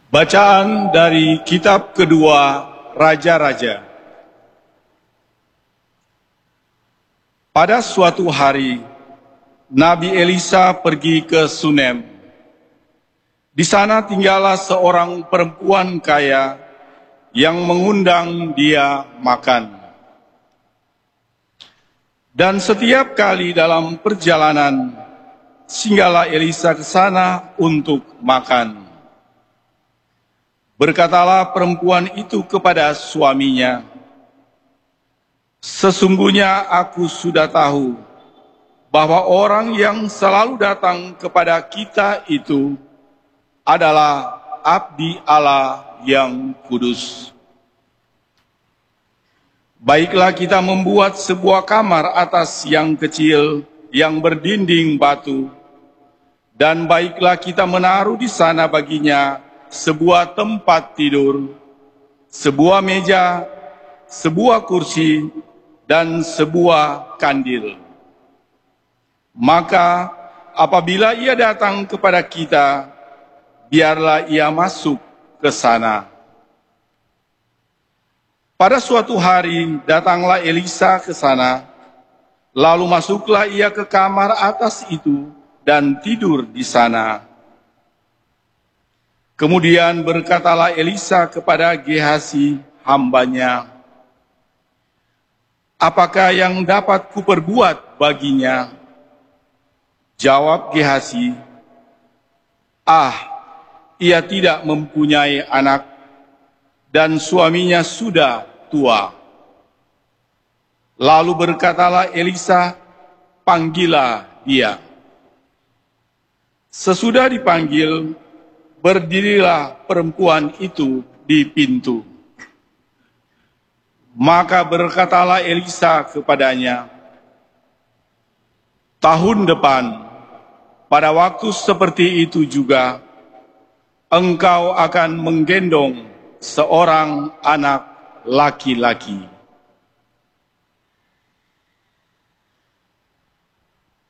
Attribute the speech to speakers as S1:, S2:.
S1: Bacaan dari kitab kedua Raja-Raja. Pada suatu hari, Nabi Elisa pergi ke Sunem. Di sana tinggallah seorang perempuan kaya yang mengundang dia makan. Dan setiap kali dalam perjalanan, singgahlah Elisa ke sana untuk makan. Berkatalah perempuan itu kepada suaminya, "Sesungguhnya aku sudah tahu bahwa orang yang selalu datang kepada kita itu adalah abdi Allah yang kudus. Baiklah kita membuat sebuah kamar atas yang kecil yang berdinding batu, dan baiklah kita menaruh di sana baginya sebuah tempat tidur, sebuah meja, sebuah kursi, dan sebuah kandil. Maka apabila ia datang kepada kita, biarlah ia masuk ke sana." Pada suatu hari datanglah Elisa ke sana, lalu masuklah ia ke kamar atas itu dan tidur di sana. Kemudian berkatalah Elisa kepada Gehasi hambanya, "Apakah yang dapat kuperbuat baginya?" Jawab Gehasi, "Ia tidak mempunyai anak, dan suaminya sudah tua." Lalu berkatalah Elisa, "Panggillah dia." Sesudah dipanggil, berdirilah perempuan itu di pintu. Maka berkatalah Elisa kepadanya, "Tahun depan, pada waktu seperti itu juga, engkau akan menggendong seorang anak laki-laki."